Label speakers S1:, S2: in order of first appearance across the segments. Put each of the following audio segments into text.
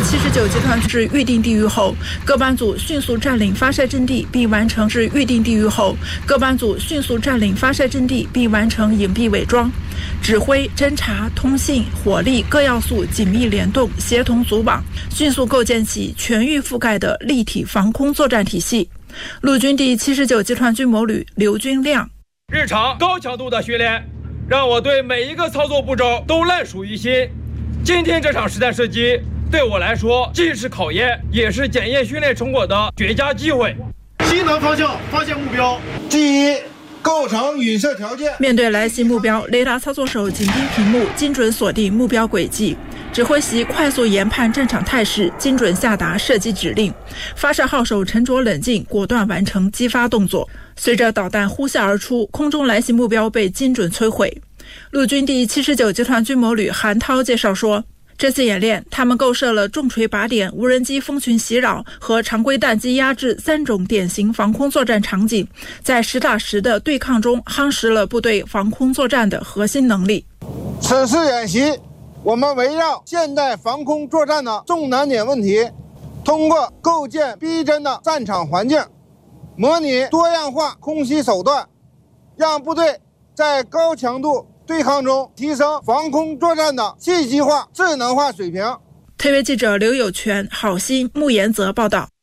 S1: 79集团至预定地域后，各班组迅速占领发射阵地，并完成至预定地域后，各班组迅速占领发射阵地，并完成隐蔽伪装。指挥、侦察、通信、火力各要素紧密联动，协同组网，迅速构建起全域覆盖的立体防空作战体系。陆军第79集团军某旅刘军亮：
S2: 日常高强度的训练，让我对每一个操作步骤都烂熟于心。今天这场实弹射击对我来说既是考验，也是检验训练成果的绝佳机会。
S3: 西南方向发现目标，
S4: 第一，构成晕射条件。
S1: 面对来袭目标，雷达操作手紧盯屏幕，精准锁定目标轨迹。指挥席快速研判战场态势，精准下达射击指令。发射号手沉着冷静，果断完成击发动作。随着导弹呼啸而出，空中来袭目标被精准摧毁。陆军第79集团军某旅韩涛介绍说，这次演练，他们构设了重锤靶点、无人机蜂群袭扰和常规弹机压制3种典型防空作战场景，在实打实的对抗中夯实了部队防空作战的核心能力。
S4: 此次演习，我们围绕现代防空作战的重难点问题，通过构建逼真的战场环境，模拟多样化空袭手段，让部队在高强度对抗中提升防空作战的信息化、智能化水平。
S1: 特约记者刘有全、郝鑫、穆延泽报道。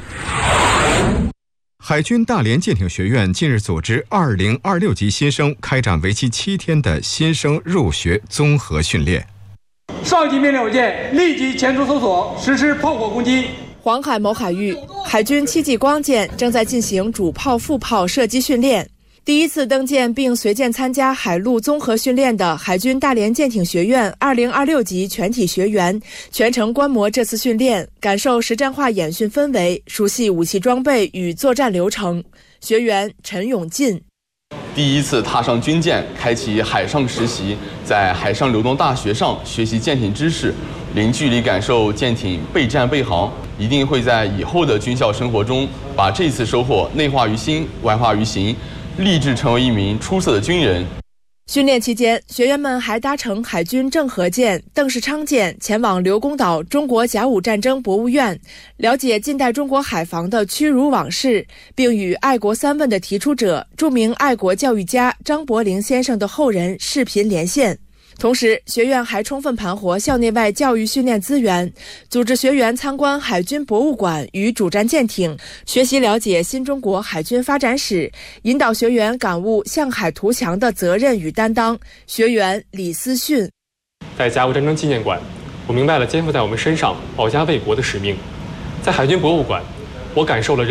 S5: 海军大连舰艇学院近日组织2026级新生开展为期7天的新生入学综合训练。
S6: 上级命令我舰立即前出搜索，实施炮火攻击。
S7: 黄海某海域，海军7级光舰正在进行主炮、副炮射击训练。第一次登舰并随舰参加海陆综合训练的海军大连舰艇学院2026级全体学员全程观摩这次训练，感受实战化演训氛围，熟悉武器装备与作战流程。学员陈永进：
S8: 第一次踏上军舰，开启海上实习，在海上流动大学上学习舰艇知识，零距离感受舰艇备战备航，一定会在以后的军校生活中把这次收获内化于心，外化于行，立志成为一名出色的军人。
S7: 训练期间，学员们还搭乘海军郑和舰、邓世昌舰前往刘公岛中国甲午战争博物院，了解近代中国海防的屈辱往事，并与爱国三问的提出者、著名爱国教育家张伯苓先生的后人视频连线。同时，学院还充分盘活校内外教育训练资源，组织学员参观海军博物馆与主战舰艇，学习了解新中国海军发展史，引导学员感悟向海图强的责任与担当。学员李思训：
S9: 在甲午战争纪念馆，我明白了肩负在我们身上保家卫国的使命；在海军博物馆，我感受了